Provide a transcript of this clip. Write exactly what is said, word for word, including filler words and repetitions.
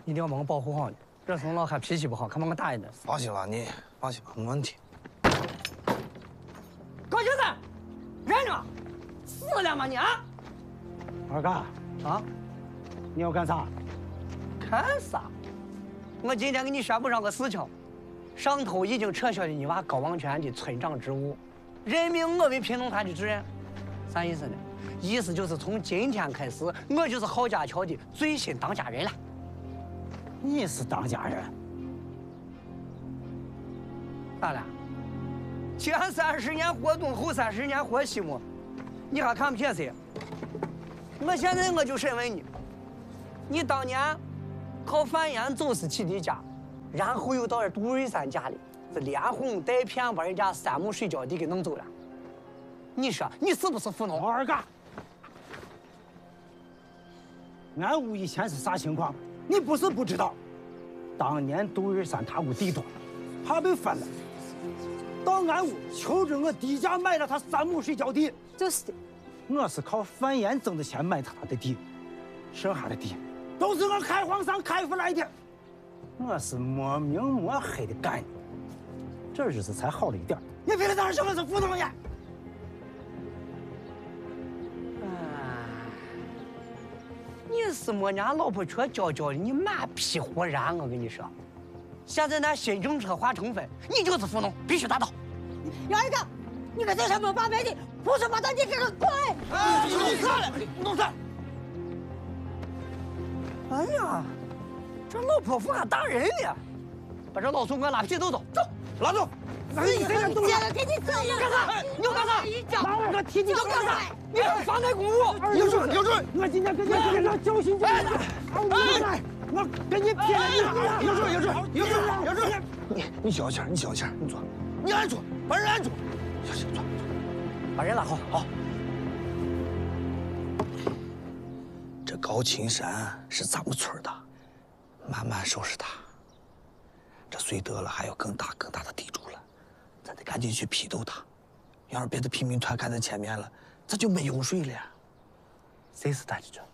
一定要帮我保护好你。这怂老汉脾气不好，看把我打一顿。 放心吧，你放心吧，没问题。 高青子，人呢？死了吗你啊？ 二哥啊， 你要干啥？ 干啥？我今天给你宣布上个事情，上头已经撤销了你娃高王泉的村长职务，任命我为平农团的主任。啥意思呢？意思就是从今天开始，我就是郝家桥的最新当家人了。 你是当家人？ 咋了？前三十年活东，后三十年活西嘛，你还看不起谁？我现在我就审问你，你当年靠贩盐走私起的家，然后又到杜瑞山家里，是连哄带骗把人家三亩水浇地给弄走了。你说你是不是富农？ 二哥，俺屋以前是啥情况？你不是不知道，当年杜瑞山他屋地多，怕被分了，到俺屋求着我低价买了他三亩水浇地。 就是的， 我是靠贩盐挣的钱买他的地，剩下的地都是我开荒上开出来的。我是没明没黑的干的，这日子才好了一点。你凭啥说我是富农呀？ 你是没伢老婆车教教的，你满屁胡然！我跟你说，现在那新政策化成分，你就是富农，必须达到。 杨二哥，你个这什么八百的，胡说八道，你给我滚！ 哎，你弄啥了？弄啥？ 哎呀，这老泼妇还打人呢！把这老宋给我拉皮走走，走， 拉走！ 你这个东西，给你这样干啥？你要干啥？ 拿我个踢你！ 你要干啥？你这是妨碍公务！ 有准有准！我今天给你给你教训教训！哎，我给你撇了你！有准有准有准有准！ 你你小心你小心你坐，你按住，把人按住，小心坐， 把人拉好。好。 这高青山是咱们村的，慢慢收拾他。这绥德了还有更大更大的地主了，咱得赶紧去批斗他。要是别的平民团赶在前面了，咱就没油水了。 谁是大地主？